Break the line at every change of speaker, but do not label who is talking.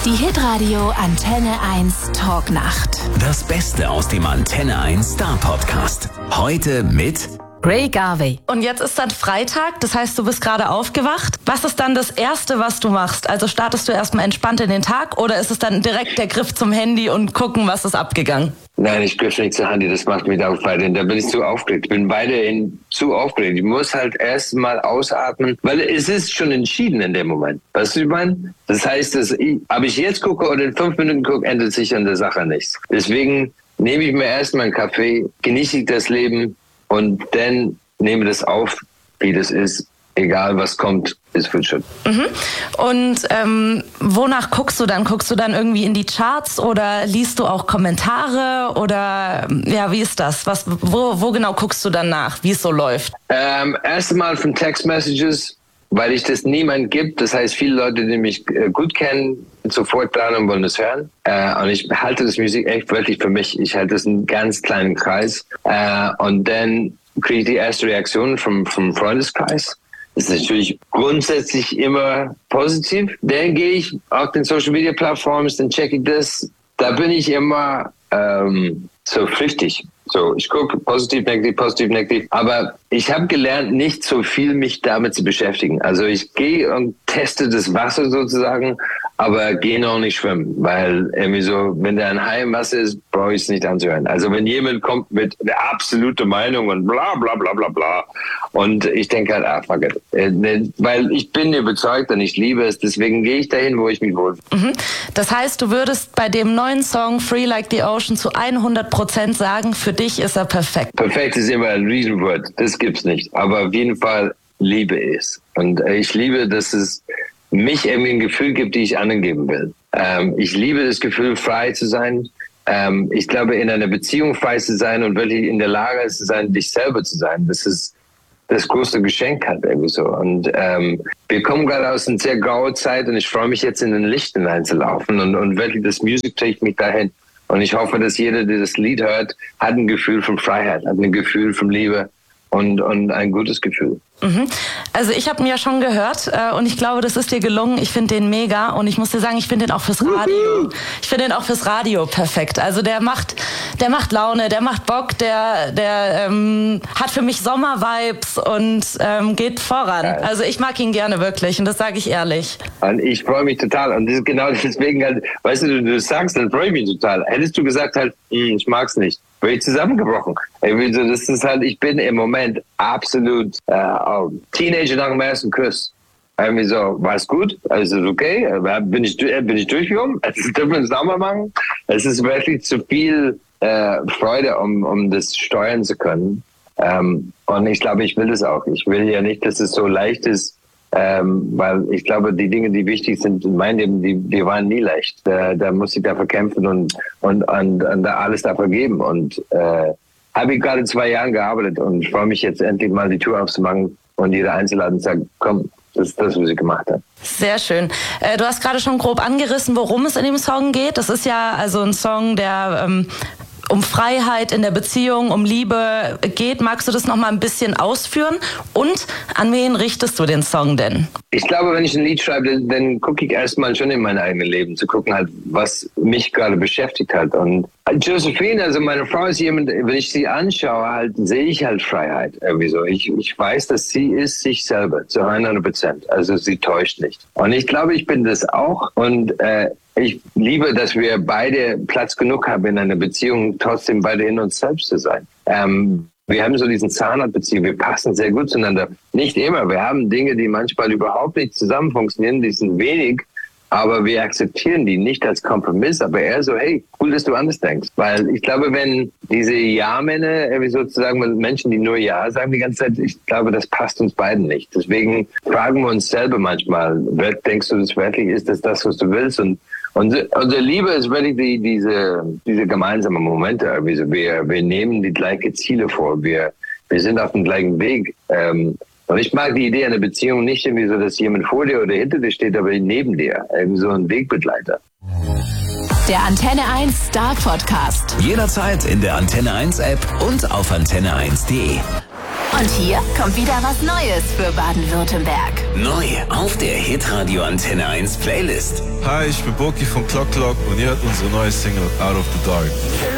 Die Hitradio Antenne 1 Talknacht.
Das Beste aus dem Antenne 1 Star Podcast. Heute mit
Ray Garvey.
Und jetzt ist dann Freitag, das heißt, du bist gerade aufgewacht. Was ist dann das Erste, was du machst? Also startest du erstmal entspannt in den Tag oder ist es dann direkt der Griff zum Handy und gucken, was ist abgegangen?
Nein, ich griff nicht zur Handy, das macht mich auch weiterhin. Da bin ich zu aufgeregt. Ich bin weiterhin zu aufgeregt. Ich muss halt erst mal ausatmen, weil es ist schon entschieden in dem Moment. Weißt du, ich meine? Das heißt, ob ich jetzt gucke oder in 5 Minuten gucke, ändert sich an der Sache nichts. Deswegen nehme ich mir erstmal einen Kaffee, genieße ich das Leben und dann nehme das auf, wie das ist. Egal, was kommt, ist wird schon.
Mhm. Und wonach guckst du dann? Guckst du dann irgendwie in die Charts oder liest du auch Kommentare? Oder ja, wie ist das? Wo genau guckst du dann nach, wie es so läuft?
Erstmal von Text-Messages, weil ich das niemand gibt. Das heißt, viele Leute, die mich gut kennen, sofort dran und wollen das hören. Und ich halte das Musik echt wirklich für mich. Ich halte das in einem ganz kleinen Kreis. Und dann kriege ich die erste Reaktion vom Freundeskreis. Das ist natürlich grundsätzlich immer positiv. Dann gehe ich auf den Social Media Plattformen, dann checke ich das. Da bin ich immer so flüchtig. So, ich gucke positiv, negativ. Aber ich habe gelernt, nicht so viel mich damit zu beschäftigen. Also ich gehe und teste das Wasser sozusagen, aber gehe noch nicht schwimmen, weil irgendwie so, wenn da ein Hai im Wasser ist, brauche ich es nicht anzuhören. Also wenn jemand kommt mit der absoluten Meinung und bla bla bla bla bla und ich denke halt, fuck it. Weil ich bin überzeugt und ich liebe es, deswegen gehe ich dahin, wo ich mich wohlfühle.
Mhm. Das heißt, du würdest bei dem neuen Song Free Like the Ocean zu 100% sagen, für dich ist er perfekt.
Perfekt ist immer ein Riesenwort, das gibt's nicht. Aber auf jeden Fall liebe es. Und ich liebe, dass es mich irgendwie ein Gefühl gibt, die ich anderen geben will. Ich liebe das Gefühl, frei zu sein. Ich glaube, in einer Beziehung frei zu sein und wirklich in der Lage zu sein, dich selber zu sein, das ist das größte Geschenk halt irgendwie so. Und wir kommen gerade aus einer sehr grauen Zeit und ich freue mich jetzt in den Licht hineinzulaufen und wirklich das Musik trägt mich dahin. Und ich hoffe, dass jeder, der das Lied hört, hat ein Gefühl von Freiheit, hat ein Gefühl von Liebe und ein gutes Gefühl.
Mhm. Also ich habe ihn ja schon gehört und ich glaube, das ist dir gelungen. Ich finde den mega und ich muss dir sagen, ich finde den auch fürs Radio. Ich finde den auch fürs Radio perfekt. Also der macht Laune, der macht Bock, der hat für mich Sommer-Vibes und geht voran. Ja. Also ich mag ihn gerne wirklich und das sage ich ehrlich.
Und ich freue mich total und das ist genau deswegen halt, weißt du sagst, dann freue ich mich total. Hättest du gesagt halt, ich mag's nicht, wäre ich zusammengebrochen. Das ist halt, ich bin im Moment absolut Teenager nach dem ersten Kuss. Irgendwie so, war's gut? Also okay? Bin ich durchgekommen? Also dürfen wir es nochmal machen? Es ist wirklich zu viel Freude, um das steuern zu können. Und ich glaube, ich will das auch. Ich will ja nicht, dass es so leicht ist, weil ich glaube, die Dinge, die wichtig sind in meinem Leben, die waren nie leicht. Da muss ich dafür kämpfen und da alles dafür geben. Und habe ich gerade 2 Jahre gearbeitet und freue mich jetzt endlich mal die Tür aufzumachen und jeder einzuladen und sagt, komm, das ist das, was ich gemacht habe.
Sehr schön. Du hast gerade schon grob angerissen, worum es in dem Song geht. Das ist ja also ein Song, der um Freiheit in der Beziehung, um Liebe geht. Magst du das noch mal ein bisschen ausführen? Und an wen richtest du den Song denn?
Ich glaube, wenn ich ein Lied schreibe, dann gucke ich erstmal schon in mein eigenes Leben, zu gucken halt, was mich gerade beschäftigt hat. Und Josephine, also meine Frau ist jemand, wenn ich sie anschaue, halt, sehe ich halt Freiheit irgendwie so. Ich weiß, dass sie ist sich selber zu 100%. Also sie täuscht nicht. Und ich glaube, ich bin das auch. Und ich liebe, dass wir beide Platz genug haben in einer Beziehung, trotzdem beide in uns selbst zu sein. Wir haben so diesen Zahnradbeziehung, wir passen sehr gut zueinander. Nicht immer, wir haben Dinge, die manchmal überhaupt nicht zusammen funktionieren, die sind wenig, aber wir akzeptieren die nicht als Kompromiss, aber eher so, hey, cool, dass du anders denkst. Weil ich glaube, wenn diese Ja-Männer, sozusagen Menschen, die nur Ja sagen die ganze Zeit, ich glaube, das passt uns beiden nicht. Deswegen fragen wir uns selber manchmal, denkst du das wirklich, ist das, was du willst? Und unsere Liebe ist wirklich diese gemeinsamen Momente. Also wir nehmen die gleichen Ziele vor. Wir sind auf dem gleichen Weg. Und ich mag die Idee einer Beziehung nicht irgendwie so, dass jemand vor dir oder hinter dir steht, aber neben dir. Irgendwie so ein Wegbegleiter.
Der Antenne 1 Star Podcast.
Jederzeit in der Antenne 1 App und auf antenne1.de.
Und hier kommt wieder was Neues für Baden-Württemberg.
Neu auf der Hitradio Antenne 1 Playlist.
Hi, ich bin Boki von Clock Clock und ihr hört unsere neue Single Out of the Dark.